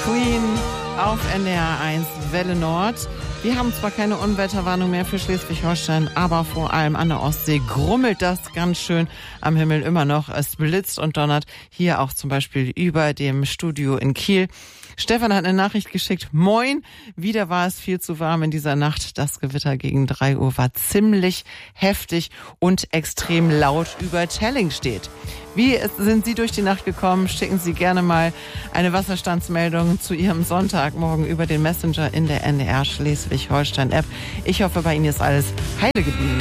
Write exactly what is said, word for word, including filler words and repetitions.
Queen auf N D R eins Welle Nord. Wir haben zwar keine Unwetterwarnung mehr für Schleswig-Holstein, aber vor allem an der Ostsee grummelt das ganz schön am Himmel immer noch. Es blitzt und donnert hier auch zum Beispiel über dem Studio in Kiel. Stefan hat eine Nachricht geschickt. Moin, wieder war es viel zu warm in dieser Nacht. Das Gewitter gegen drei Uhr war ziemlich heftig und extrem laut über Telling steht. Wie sind Sie durch die Nacht gekommen? Schicken Sie gerne mal eine Wasserstandsmeldung zu Ihrem Sonntagmorgen über den Messenger in der N D R Schleswig-Holstein-App. Ich hoffe, bei Ihnen ist alles heile geblieben.